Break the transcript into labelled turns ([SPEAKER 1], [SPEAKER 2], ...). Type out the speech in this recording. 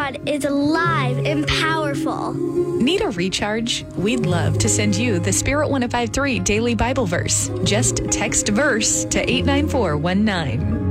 [SPEAKER 1] God is alive and powerful.
[SPEAKER 2] Need a recharge? We'd love to send you the Spirit 1053 Daily Bible Verse. Just text verse to 89419.